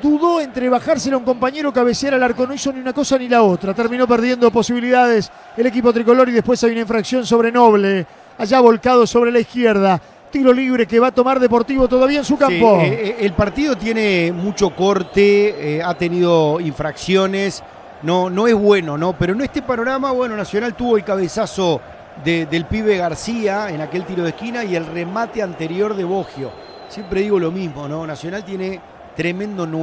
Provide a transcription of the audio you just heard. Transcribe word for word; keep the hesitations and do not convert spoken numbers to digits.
dudó entre bajársela a un compañero o cabecear al arco. No hizo ni una cosa ni la otra. Terminó perdiendo posibilidades el equipo tricolor y después hay una infracción sobre Noble. Allá volcado sobre la izquierda. Tiro libre que va a tomar Deportivo todavía en su campo. Sí, eh, el partido tiene mucho corte, eh, ha tenido infracciones. No, no es bueno, ¿no? Pero en este panorama, bueno, Nacional tuvo el cabezazo de, del pibe García en aquel tiro de esquina y el remate anterior de Boggio. Siempre digo lo mismo, ¿no? Nacional tiene tremendo nueve.